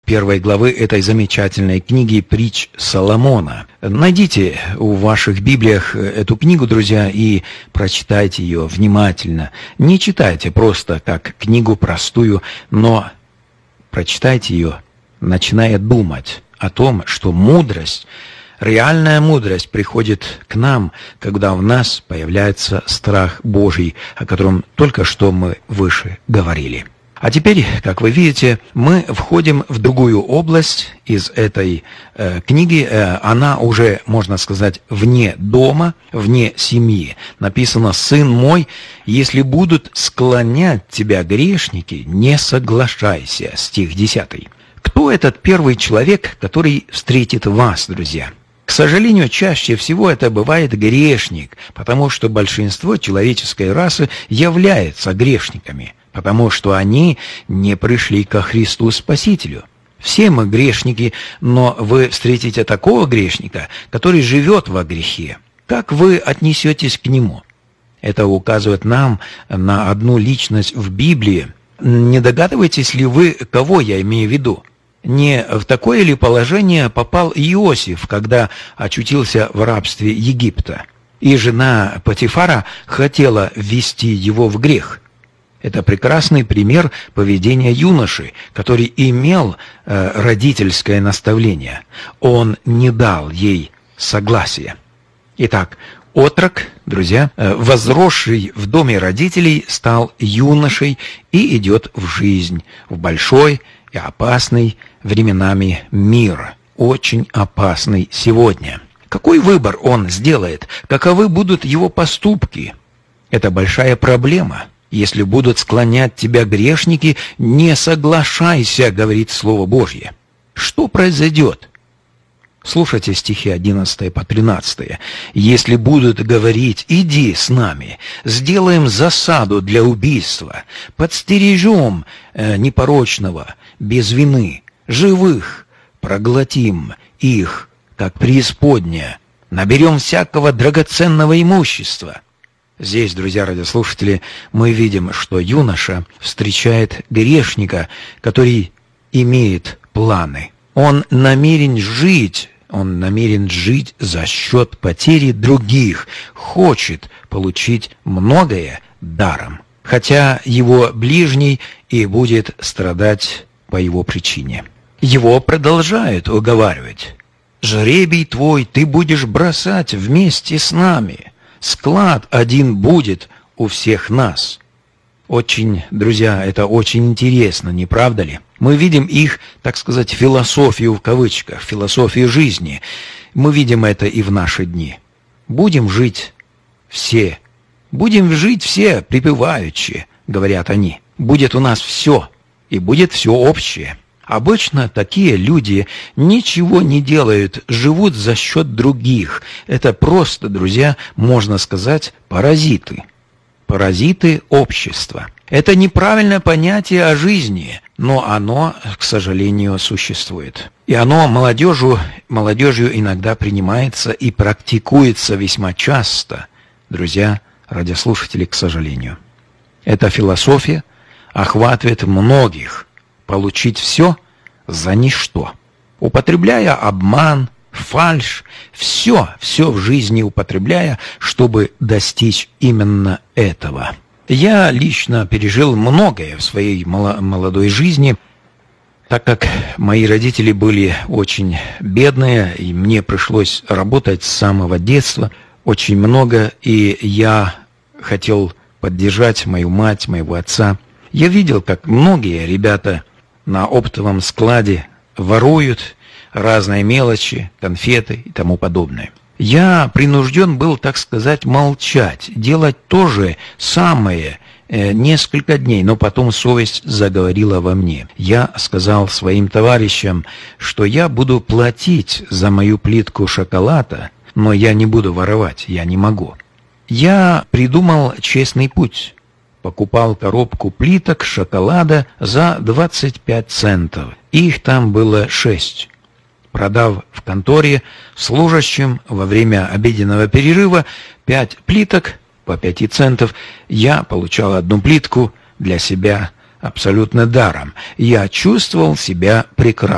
первой главы этой замечательной книги «Притч Соломона». Найдите в ваших Библиях эту книгу, друзья, и прочитайте ее внимательно. Не читайте просто как книгу простую, но прочитайте ее, начиная думать о том, что мудрость, реальная мудрость приходит к нам, когда в нас появляется страх Божий, о котором только что мы выше говорили. А теперь, как вы видите, мы входим в другую область из этой книги. Она уже, можно сказать, вне дома, вне семьи. Написано: «Сын мой, если будут склонять тебя грешники, не соглашайся». Стих 10. Кто этот первый человек, который встретит вас, друзья? К сожалению, чаще всего это бывает грешник, потому что большинство человеческой расы является грешниками, потому что они не пришли ко Христу Спасителю. Все мы грешники, но вы встретите такого грешника, который живет во грехе. Как вы отнесетесь к нему? Это указывает нам на одну личность в Библии. Не догадываетесь ли вы, кого я имею в виду? Не в такое ли положение попал Иосиф, когда очутился в рабстве Египта, и жена Потифара хотела ввести его в грех? Это прекрасный пример поведения юноши, который имел родительское наставление. Он не дал ей согласия. Итак, отрок, друзья, возросший в доме родителей, стал юношей и идет в жизнь, в большой и опасный временами мир, очень опасный сегодня. Какой выбор он сделает? Каковы будут его поступки? Это большая проблема. Если будут склонять тебя грешники, не соглашайся, говорит Слово Божье. Что произойдет? Слушайте стихи 11 по 13. «Если будут говорить: иди с нами, сделаем засаду для убийства, подстережем непорочного, без вины, живых, проглотим их, как преисподняя, наберем всякого драгоценного имущества». Здесь, друзья радиослушатели, мы видим, что юноша встречает грешника, который имеет планы. Он намерен жить за счет потери других, хочет получить многое даром, хотя его ближний и будет страдать по его причине. Его продолжают уговаривать: «Жребий твой ты будешь бросать вместе с нами. Склад один будет у всех нас». Очень, друзья, это очень интересно, не правда ли? Мы видим их, так сказать, философию в кавычках, философию жизни. Мы видим это и в наши дни. Будем жить все припеваючи, говорят они. Будет у нас все, и будет все общее. Обычно такие люди ничего не делают, живут за счет других. Это просто, друзья, можно сказать, паразиты. Паразиты общества. Это неправильное понятие о жизни, но оно, к сожалению, существует. И оно молодежью иногда принимается и практикуется весьма часто, друзья радиослушатели, к сожалению. Эта философия охватывает многих. Получить все за ничто. Употребляя обман, фальшь, все в жизни употребляя, чтобы достичь именно этого. Я лично пережил многое в своей молодой жизни, так как мои родители были очень бедные, и мне пришлось работать с самого детства очень много, и я хотел поддержать мою мать, моего отца. Я видел, как многие ребята на оптовом складе воруют разные мелочи, конфеты и тому подобное. Я принужден был, так сказать, молчать, делать то же самое несколько дней, но потом совесть заговорила во мне. Я сказал своим товарищам, что я буду платить за мою плитку шоколада, но я не буду воровать, я не могу. Я придумал честный путь. Покупал коробку плиток шоколада за 25 центов. Их там было 6. Продав в конторе служащим во время обеденного перерыва 5 плиток по 5 центов, я получал 1 плитку для себя абсолютно даром. Я чувствовал себя прекрасно.